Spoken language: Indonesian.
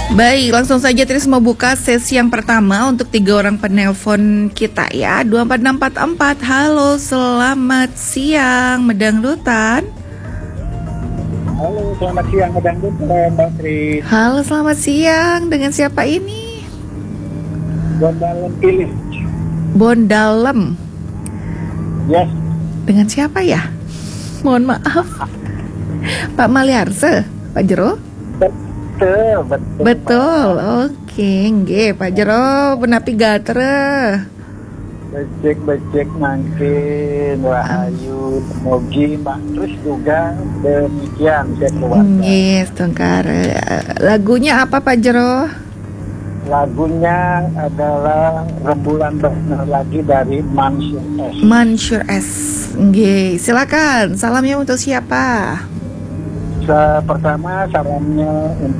Baik, langsung saja Tris mau buka sesi yang pertama untuk 3 orang penelpon kita ya. 24644. Halo, selamat siang Medangdutan. Halo, selamat siang Medangdutan, Mbak Tris. Halo, selamat siang. Dengan siapa ini? Bondalem pilih. Bondalem. Yes. Dengan siapa ya? Mohon maaf. Pak Maliarse, Pak Jero? Betul. Oke, nggih, Pak Jero benapi gatre. Becek mangkin Rahayu Mogi Mbak Tris juga demikian saya keluarga. Yes, tongkar. Lagunya apa Pak Jero? Lagunya adalah Rembulan Bener Lagi dari Mansur S. Mansur S. Nggih, silakan. Salamnya untuk siapa? Pertama salamnya untuk